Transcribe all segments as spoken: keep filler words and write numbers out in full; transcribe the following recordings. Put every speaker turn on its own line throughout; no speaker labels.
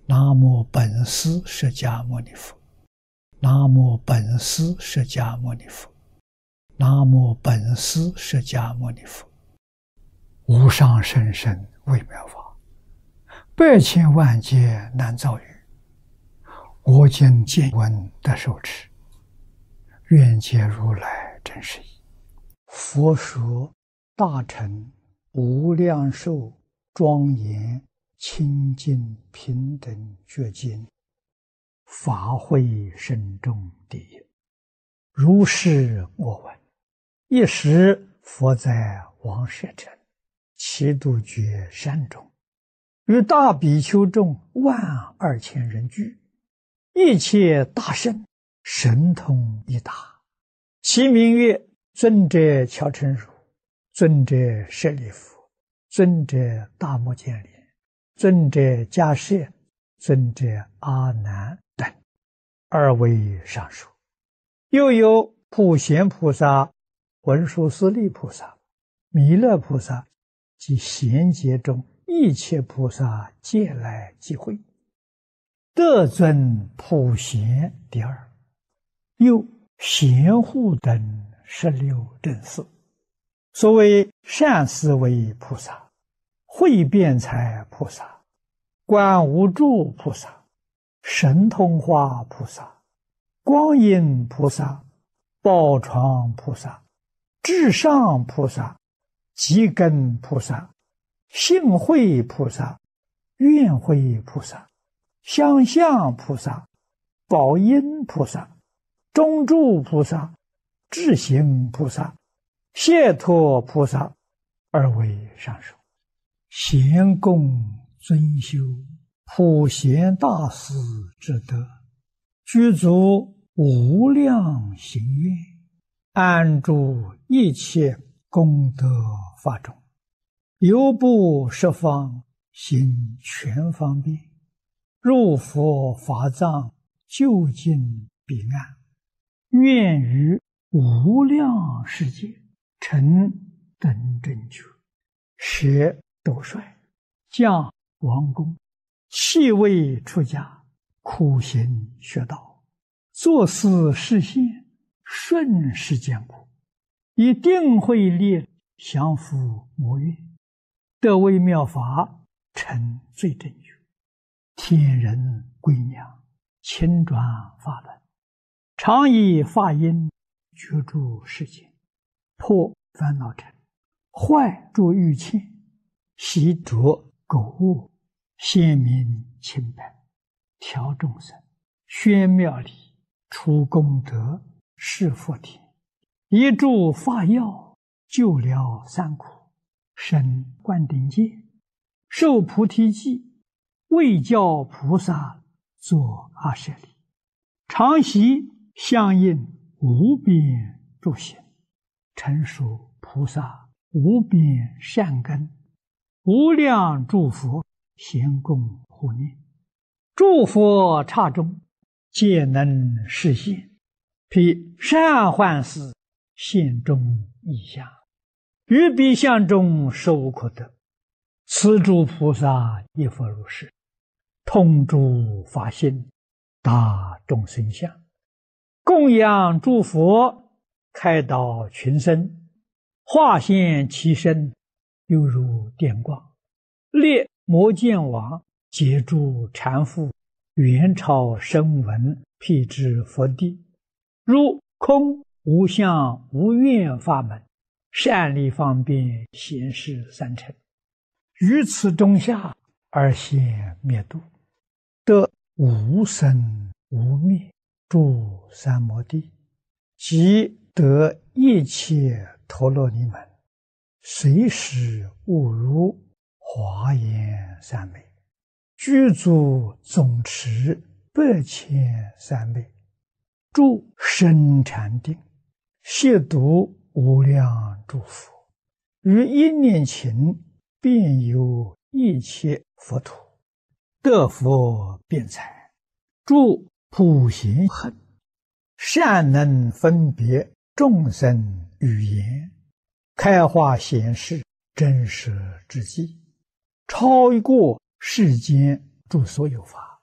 南无本师释迦牟尼佛，南无本师释迦牟尼佛，南无本师释迦牟尼佛。无上甚深微妙法，百千万劫难遭遇。我今见闻得受持，愿解如来真实义。佛说大乘无量寿庄严清净平等觉经，法会深重第一。如是我闻。一时佛在王舍城祇度觉山中，与大比丘众万二千人聚，一切大圣神通一达，其名曰尊者乔陈如、尊者舍利弗、尊者大目犍连、尊者迦叶、尊者阿难等，二位上首。又有普贤菩萨、文殊师利菩萨、弥勒菩萨及贤劫中一切菩萨皆来集会，得尊普贤第二。又贤护等十六正士，所谓善思维菩萨、慧辩才菩萨、观无住菩萨、神通化菩萨、光阴菩萨、宝床菩萨、至上菩萨、积根菩萨、性慧菩萨、愿慧菩萨、相向菩萨、宝音菩萨、中住菩萨、智行菩萨、解脱菩萨，二位上首。贤供尊修普贤大士之德，具足无量行愿，安住一切功德法中，犹不十方行全方便，入佛法藏，究竟彼岸，愿于无量世界成等正觉，舍斗率，降王宫，弃位出家，苦行学道，作思实现，顺世间苦，以定慧力降伏魔怨，得微妙法，成最正觉，天人归娘，亲转法轮，常以法音觉住世间，破烦恼尘，坏诸欲欠，习着垢恶，显明清白，调众生，宣妙理，除功德，示佛田，一助法药，救了三苦，生灌顶戒，受菩提记，为教菩萨作阿舍利，常习相应无边诸行，成熟菩萨无边善根，无量诸佛咸供护念，诸佛刹中皆能实现，披善幻事现中异相，于彼相中实无可得。此诸菩萨亦复如是，通诸法性，达众生相，供养诸佛，开导群生，化现其身，犹如电光，列摩犍王，截住缠缚，元超声闻，辟支佛地，如空无相无愿法门，善利方便显示三乘，于此中下而现灭度，得无生无灭诸三摩地，即得一切陀罗尼门，随时悟如华严三昧，具足总持百千三昧，住深禅定，亵渎无量诸佛，于一念情遍游一切佛土，得佛辩才，住普贤行，善能分别众生语言，开化显示真实之际，超过世间诸所有法，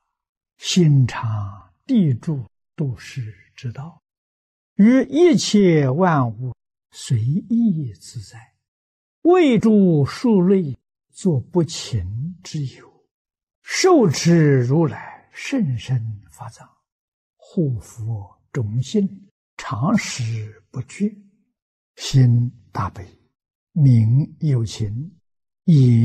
心常地住度世之道，于一切万物随意自在，为诸数类作不勤之有，受持如来甚深法藏，护佛众信，常时不绝，心大悲，名有情，也